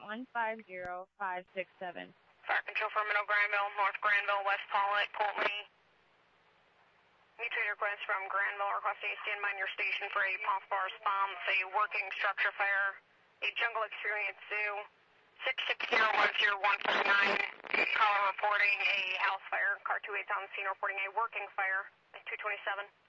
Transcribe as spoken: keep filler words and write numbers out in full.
one five zero five six seven. Fire Control for Middle Granville, North Granville, West Pollitt, Pulteney. Mutual request from Granville requesting a standby in your station for a possible response, a working structure fire, a Jungle Experience Zoo, six six zero one zero one four nine. Caller reporting a house fire, car two eight's on the scene reporting a working fire at two twenty-seven.